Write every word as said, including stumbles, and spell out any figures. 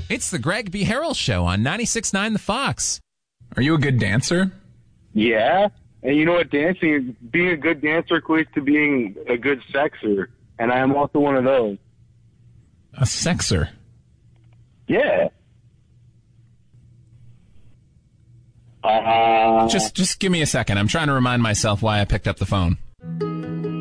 It's the Greg B. Harrell Show on ninety-six point nine The Fox. Are you a good dancer? Yeah. And you know what? Dancing is, being a good dancer equates to being a good sexer. And I am also one of those. A sexer? Yeah. Uh, Just just give me a second. I'm trying to remind myself why I picked up the phone.